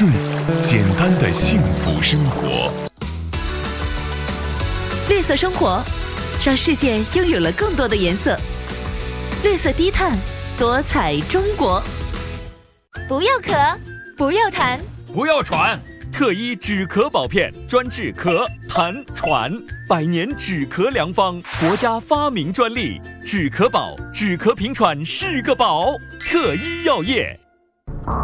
顺，简单的幸福生活。 绿色生活，让世界拥有了更多的颜色。绿色低碳，多彩中国。 不要咳，不要痰， 不要喘。特医止咳宝片，专治咳、痰、喘，100年止咳良方，国家发明专利。止咳宝，止咳平喘是个宝。特医药业。